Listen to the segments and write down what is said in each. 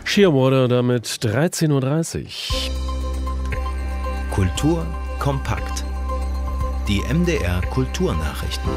Shearwater damit 13:30 Uhr. Kultur kompakt. Die MDR Kulturnachrichten.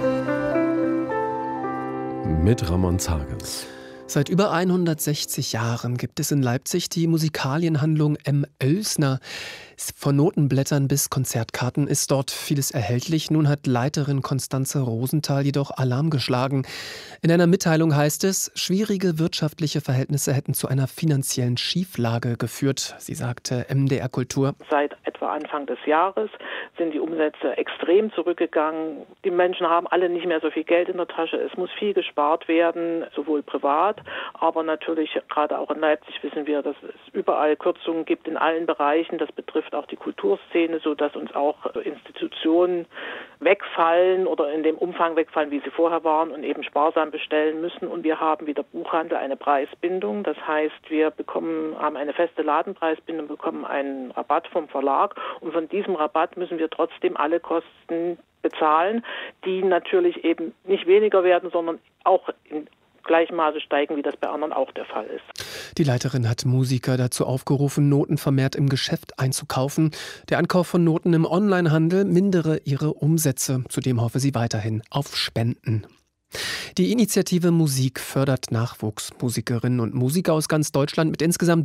Mit Ramon Zages. Seit über 160 Jahren gibt es in Leipzig die Musikalienhandlung M. Oelsner. Von Notenblättern bis Konzertkarten ist dort vieles erhältlich. Nun hat Leiterin Constanze Rosenthal jedoch Alarm geschlagen. In einer Mitteilung heißt es, schwierige wirtschaftliche Verhältnisse hätten zu einer finanziellen Schieflage geführt. Sie sagte MDR Kultur. Seit etwa Anfang des Jahres sind die Umsätze extrem zurückgegangen. Die Menschen haben alle nicht mehr so viel Geld in der Tasche. Es muss viel gespart werden, sowohl privat, aber natürlich gerade auch in Leipzig wissen wir, dass es überall Kürzungen gibt in allen Bereichen. Das betrifft auch die Kulturszene, sodass uns auch Institutionen wegfallen oder in dem Umfang wegfallen, wie sie vorher waren und eben sparsam bestellen müssen. Und wir haben wie der Buchhandel eine Preisbindung. Das heißt, wir haben eine feste Ladenpreisbindung, bekommen einen Rabatt vom Verlag und von diesem Rabatt müssen wir trotzdem alle Kosten bezahlen, die natürlich eben nicht weniger werden, sondern auch in gleichem Maße steigen, wie das bei anderen auch der Fall ist. Die Leiterin hat Musiker dazu aufgerufen, Noten vermehrt im Geschäft einzukaufen. Der Ankauf von Noten im Onlinehandel mindere ihre Umsätze. Zudem hoffe sie weiterhin auf Spenden. Die Initiative Musik fördert Nachwuchsmusikerinnen und Musiker aus ganz Deutschland mit insgesamt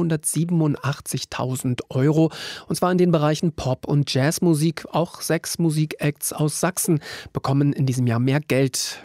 787.000 €. Und zwar in den Bereichen Pop- und Jazzmusik. Auch 6 Musikacts aus Sachsen bekommen in diesem Jahr Geld.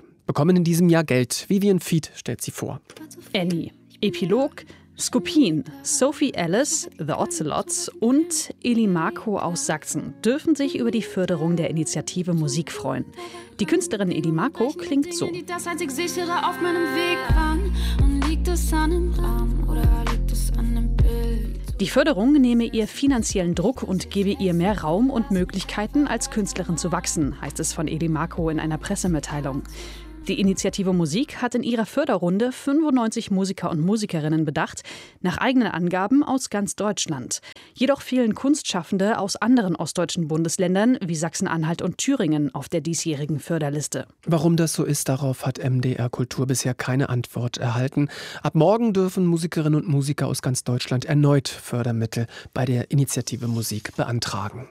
Vivian Fied stellt sie vor. Annie, Epilog, Skopin, Sophie Ellis, The Ocelots und Eli Marco aus Sachsen dürfen sich über die Förderung der Initiative Musik freuen. Die Künstlerin Eli Marco klingt so. Das einzig sichere auf meinem Weg wann und liegt es an dem Rahmen oder liegt es an dem Bild? Die Förderung nehme ihr finanziellen Druck und gebe ihr mehr Raum und Möglichkeiten, als Künstlerin zu wachsen, heißt es von Eli Marco in einer Pressemitteilung. Die Initiative Musik hat in ihrer Förderrunde 95 Musiker und Musikerinnen bedacht, nach eigenen Angaben aus ganz Deutschland. Jedoch fehlen Kunstschaffende aus anderen ostdeutschen Bundesländern wie Sachsen-Anhalt und Thüringen auf der diesjährigen Förderliste. Warum das so ist, darauf hat MDR Kultur bisher keine Antwort erhalten. Ab morgen dürfen Musikerinnen und Musiker aus ganz Deutschland erneut Fördermittel bei der Initiative Musik beantragen.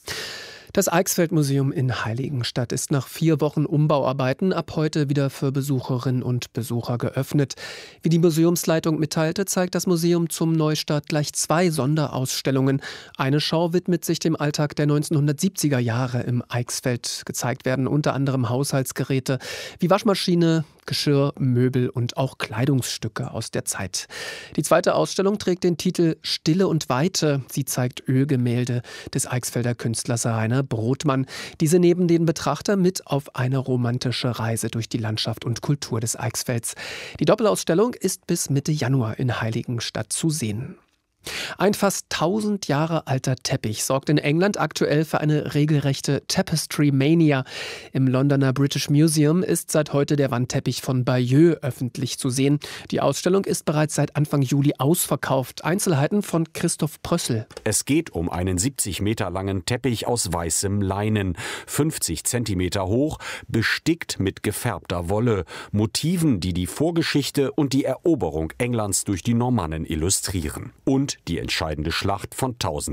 Das Eichsfeld-Museum in Heiligenstadt ist nach 4 Wochen Umbauarbeiten ab heute wieder für Besucherinnen und Besucher geöffnet. Wie die Museumsleitung mitteilte, zeigt das Museum zum Neustart gleich 2 Sonderausstellungen. Eine Schau widmet sich dem Alltag der 1970er Jahre im Eichsfeld. Gezeigt werden unter anderem Haushaltsgeräte wie Waschmaschine, Geschirr, Möbel und auch Kleidungsstücke aus der Zeit. Die zweite Ausstellung trägt den Titel Stille und Weite. Sie zeigt Ölgemälde des Eichsfelder Künstlers Rainer Brotmann. Diese nehmen den Betrachter mit auf eine romantische Reise durch die Landschaft und Kultur des Eichsfelds. Die Doppelausstellung ist bis Mitte Januar in Heiligenstadt zu sehen. Ein fast 1000 Jahre alter Teppich sorgt in England aktuell für eine regelrechte Tapestry-Mania. Im Londoner British Museum ist seit heute der Wandteppich von Bayeux öffentlich zu sehen. Die Ausstellung ist bereits seit Anfang Juli ausverkauft. Einzelheiten von Christoph Prössel. Es geht um einen 70 Meter langen Teppich aus weißem Leinen, 50 Zentimeter hoch, bestickt mit gefärbter Wolle, Motiven, die die Vorgeschichte und die Eroberung Englands durch die Normannen illustrieren. Und die entscheidende Schlacht von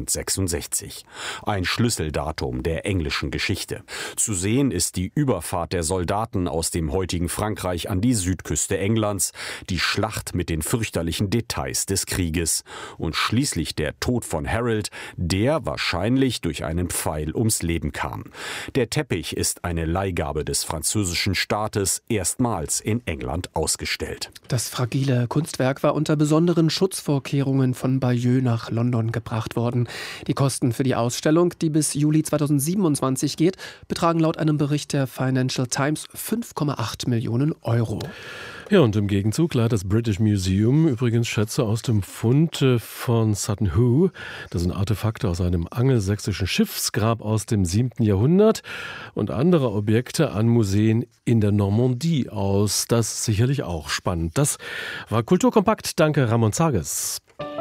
1066. Ein Schlüsseldatum der englischen Geschichte. Zu sehen ist die Überfahrt der Soldaten aus dem heutigen Frankreich an die Südküste Englands, die Schlacht mit den fürchterlichen Details des Krieges und schließlich der Tod von Harold, der wahrscheinlich durch einen Pfeil ums Leben kam. Der Teppich ist eine Leihgabe des französischen Staates, erstmals in England ausgestellt. Das fragile Kunstwerk war unter besonderen Schutzvorkehrungen von Bayeux nach London gebracht worden. Die Kosten für die Ausstellung, die bis Juli 2027 geht, betragen laut einem Bericht der Financial Times 5,8 Millionen €. Ja, und im Gegenzug leiht das British Museum übrigens Schätze aus dem Fund von Sutton Hoo. Das sind Artefakte aus einem angelsächsischen Schiffsgrab aus dem 7. Jahrhundert und andere Objekte an Museen in der Normandie aus. Das ist sicherlich auch spannend. Das war Kulturkompakt. Danke, Ramon Zages.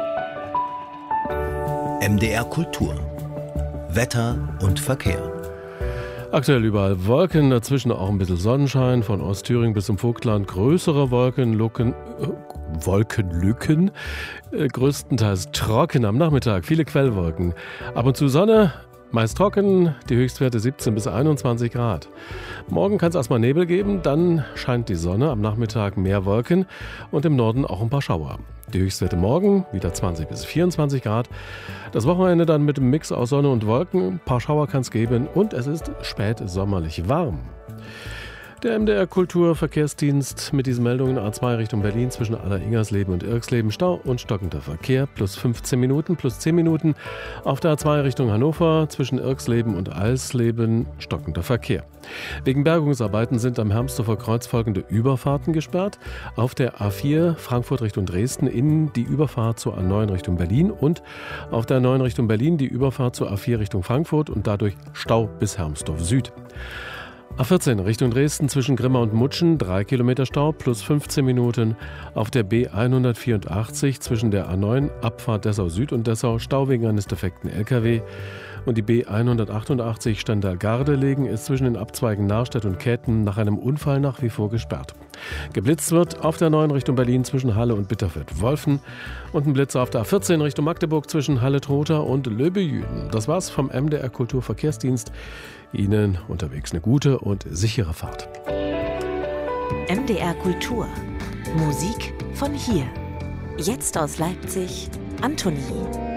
MDR Kultur. Wetter und Verkehr. Aktuell überall Wolken, dazwischen auch ein bisschen Sonnenschein, von Ostthüringen bis zum Vogtland größere Wolkenlücken Wolkenlücken. Größtenteils trocken am Nachmittag, viele Quellwolken. Ab und zu Sonne, meist trocken, die Höchstwerte 17 bis 21 Grad. Morgen kann es erstmal Nebel geben, dann scheint die Sonne, am Nachmittag mehr Wolken und im Norden auch ein paar Schauer. Die Höchstwerte morgen wieder 20 bis 24 Grad. Das Wochenende dann mit einem Mix aus Sonne und Wolken. Ein paar Schauer kann es geben und es ist spät sommerlich warm. Der MDR Kulturverkehrsdienst mit diesen Meldungen: A2 Richtung Berlin zwischen Aller-Ingersleben und Irxleben Stau und stockender Verkehr, plus 15 Minuten, plus 10 Minuten. Auf der A2 Richtung Hannover zwischen Irxleben und Eisleben stockender Verkehr. Wegen Bergungsarbeiten sind am Hermsdorfer Kreuz folgende Überfahrten gesperrt. Auf der A4 Frankfurt Richtung Dresden in die Überfahrt zur A9 Richtung Berlin und auf der A9 Richtung Berlin die Überfahrt zur A4 Richtung Frankfurt und dadurch Stau bis Hermsdorf Süd. A14 Richtung Dresden zwischen Grimma und Mutschen 3 Kilometer Stau plus 15 Minuten. Auf der B184 zwischen der A9 Abfahrt Dessau Süd und Dessau Stau wegen eines defekten LKW. Und die B188 Stendal-Gardelegen ist zwischen den Abzweigen Narstedt und Käthen nach einem Unfall nach wie vor gesperrt. Geblitzt wird auf der 9 Richtung Berlin zwischen Halle und Bitterfeld-Wolfen und ein Blitzer auf der A14 Richtung Magdeburg zwischen Halle-Trotha und Löbejüden. Das war's vom MDR Kulturverkehrsdienst. Ihnen unterwegs eine gute und sichere Fahrt. MDR Kultur. Musik von hier. Jetzt aus Leipzig, Antonie.